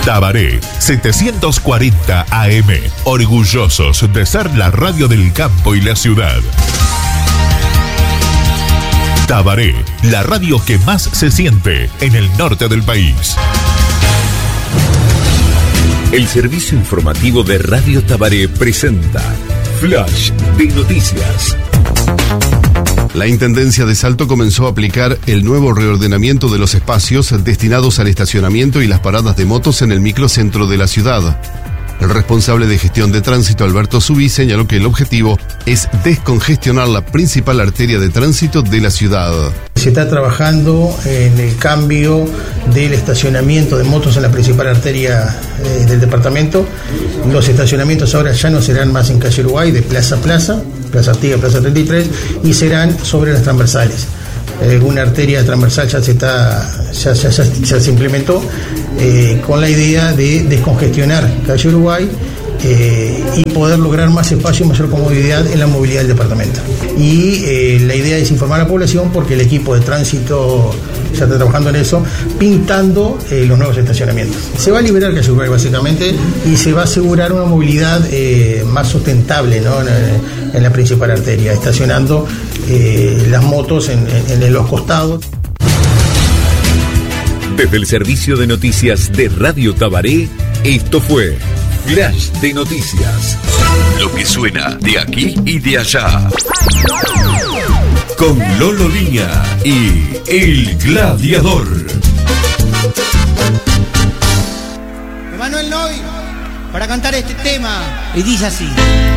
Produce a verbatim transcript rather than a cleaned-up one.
Tabaré setecientos cuarenta A M, orgullosos de ser la radio del campo y la ciudad. Tabaré, la radio que más se siente en el norte del país. El servicio informativo de Radio Tabaré presenta Flash de Noticias. La Intendencia de Salto comenzó a aplicar el nuevo reordenamiento de los espacios destinados al estacionamiento y las paradas de motos en el microcentro de la ciudad. El responsable de gestión de tránsito, Alberto Subí, señaló que el objetivo es descongestionar la principal arteria de tránsito de la ciudad. Se está trabajando en el cambio del estacionamiento de motos en la principal arteria eh, del departamento. Los estacionamientos ahora ya no serán más en calle Uruguay, de plaza a plaza, Plaza Artigas, Plaza treinta y tres, y serán sobre las transversales. Eh, una arteria transversal ya se está ya, ya, ya, ya se implementó eh, con la idea de descongestionar calle Uruguay eh, y poder lograr más espacio y mayor comodidad en la movilidad del departamento. Y eh, la idea es informar a la población porque el equipo de tránsito ya está trabajando en eso, pintando eh, los nuevos estacionamientos. Se va a liberar calle Uruguay básicamente y se va a asegurar una movilidad eh, más sustentable, ¿no? en, en la principal arteria, estacionando eh, las motos en, en, en los costados. Desde el servicio de noticias de Radio Tabaré, esto fue Flash de Noticias. Lo que suena de aquí y de allá. Con Lolo Línea y El Gladiador. Emanuel Noy, para cantar este tema, y dice así.